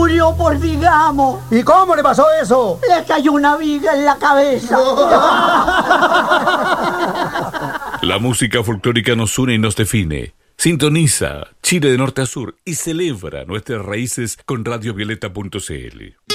murió por digamos. ¿Y cómo le pasó eso? Le cayó una viga en la cabeza. La música folclórica nos une y nos define. Sintoniza Chile de norte a sur y celebra nuestras raíces con radiovioleta.cl.